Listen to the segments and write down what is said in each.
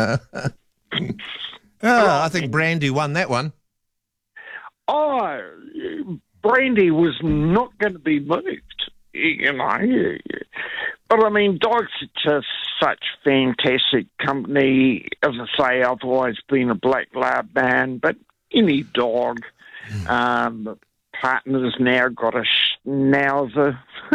I think Brandy won that one. Oh, Brandy was not going to be moved, you know. But, I mean, dogs are just such fantastic company. As I say, I've always been a black lab man, but any dog, partner's now got a schnauzer.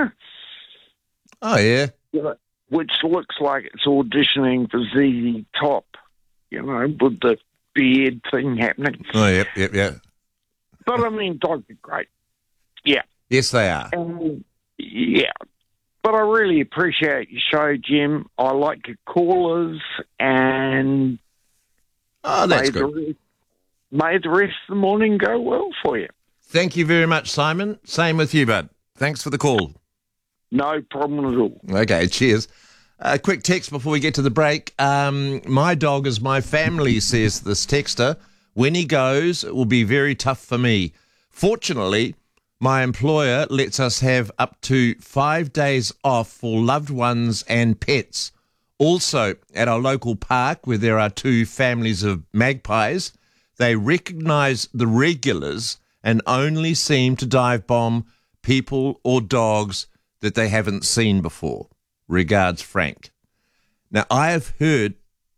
Oh, yeah. You know, which looks like it's auditioning for ZZ Top, you know, with the beard thing happening. Oh, yep. But, I mean, dogs are great. Yeah. Yes, they are. Yeah. But I really appreciate your show, Jim. I like your callers, and that's good. May the rest of the morning go well for you. Thank you very much, Simon. Same with you, bud. Thanks for the call. No problem at all. Okay, cheers. A quick text before we get to the break. My dog is my family, says this texter. When he goes, it will be very tough for me. Fortunately, my employer lets us have up to 5 days off for loved ones and pets. Also, at our local park, where there are 2 families of magpies, they recognise the regulars and only seem to dive bomb people or dogs that they haven't seen before. Regards, Frank. Now, I have heard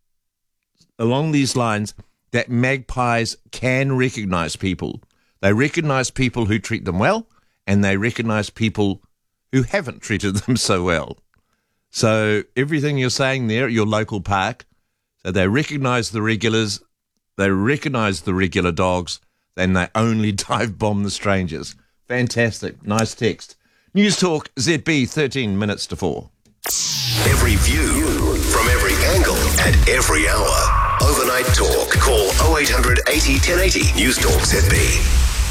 along these lines that magpies can recognise people. They recognise people who treat them well, and they recognise people who haven't treated them so well. So everything you're saying there at your local park, so they recognise the regulars, they recognise the regular dogs, then they only dive bomb the strangers. Fantastic. Nice text. News Talk ZB, 13 minutes to 4. Every view from every angle at every hour. Overnight Talk. Call 0800 80 1080. News Talk ZB.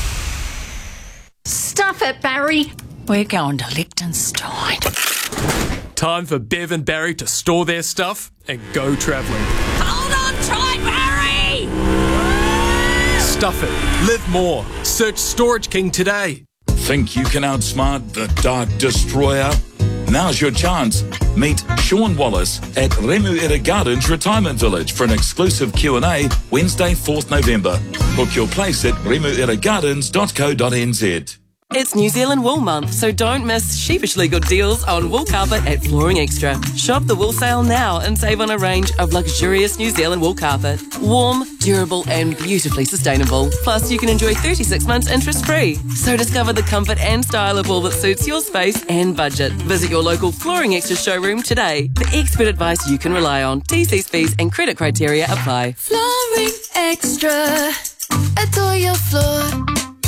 Stuff it, Barry. We're going to Liechtenstein. Time for Bev and Barry to store their stuff and go travelling. Hold on tight, Barry! Stuff it. Live more. Search Storage King today. Think you can outsmart the Dark Destroyer? Now's your chance. Meet Sean Wallace at Remuera Gardens Retirement Village for an exclusive Q&A Wednesday, 4th November. Book your place at remueragardens.co.nz. It's New Zealand Wool Month, so don't miss sheepishly good deals on wool carpet at Flooring Extra. Shop the wool sale now and save on a range of luxurious New Zealand wool carpet. Warm, durable and beautifully sustainable. Plus, you can enjoy 36 months interest-free. So discover the comfort and style of wool that suits your space and budget. Visit your local Flooring Extra showroom today for expert advice you can rely on. TC's fees and credit criteria apply. Flooring Extra. Adore your floor.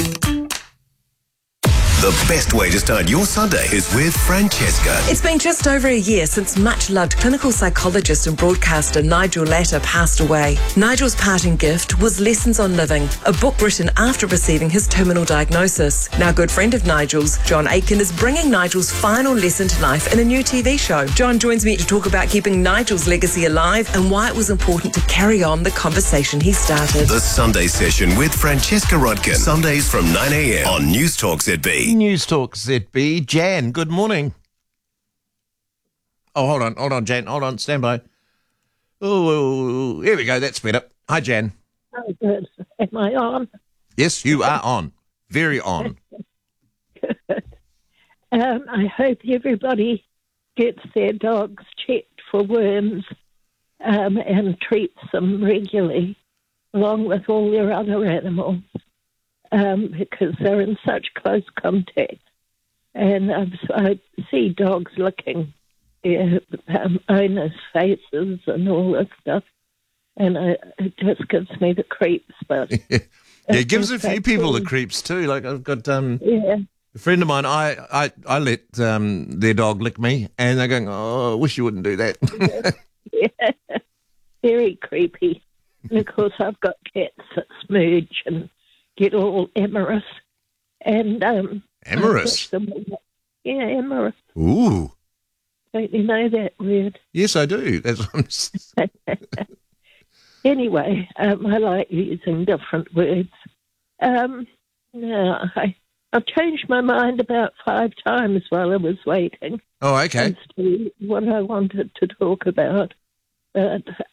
The best way to start your Sunday is with Francesca. It's been just over a year since much-loved clinical psychologist and broadcaster Nigel Latta passed away. Nigel's parting gift was Lessons on Living, a book written after receiving his terminal diagnosis. Now, a good friend of Nigel's, John Aitken, is bringing Nigel's final lesson to life in a new TV show. John joins me to talk about keeping Nigel's legacy alive and why it was important to carry on the conversation he started. The Sunday Session with Francesca Rodkin. Sundays from 9 a.m. on News Talk ZB. News Talk ZB. Jan, good morning. Oh, hold on, Jan. Hold on, stand by. Oh, here we go. That's better. Hi, Jan. Oh, good. Am I on? Yes, you are on. Very on. Good. I hope everybody gets their dogs checked for worms and treats them regularly, along with all their other animals. Because they're in such close contact. And I see dogs licking their owners' faces and all this stuff. And it just gives me the creeps. But yeah, it gives a few people the creeps too. Like I've got a friend of mine, I let their dog lick me, and they're going, oh, I wish you wouldn't do that. Yeah, very creepy. And of course, I've got cats that smooch and get all amorous. And amorous? Yeah, amorous. Ooh. Don't you know that word? Yes, I do. That's what I'm saying. Anyway, I like using different words. No, I've changed my mind about 5 times while I was waiting. Oh, okay. As to what I wanted to talk about. But